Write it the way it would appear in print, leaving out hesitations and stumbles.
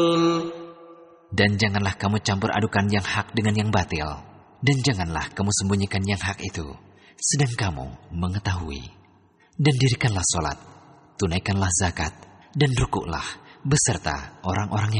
Dan janganlah kamu campur adukan yang hak dengan yang batil. Dan janganlah kamu sembunyikan yang hak itu, sedang kamu mengetahui. Dan dirikanlah solat, tunaikanlah zakat, dan rukuklah beserta orang-orang